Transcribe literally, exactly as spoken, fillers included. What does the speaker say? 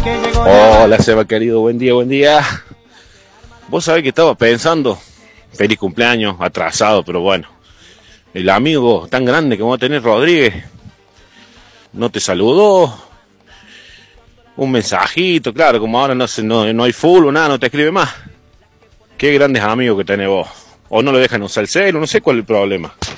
Hola Seba querido, buen día, buen día. Vos sabés que estaba pensando, feliz cumpleaños, atrasado, pero bueno, el amigo tan grande que vamos a tener, Rodríguez, no te saludó, un mensajito, claro, como ahora no, se, no, no hay full o nada, no te escribe más. Qué grandes amigos que tenés vos, o no lo dejan usar el celu, no sé cuál es el problema.